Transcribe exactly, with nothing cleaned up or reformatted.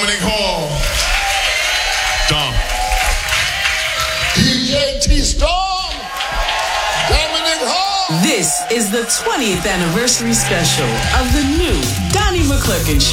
Dominic Hall. Dom. D J T-Storm. Dominic Hall. This is the twentieth anniversary special of the new Donnie McClurkin Show.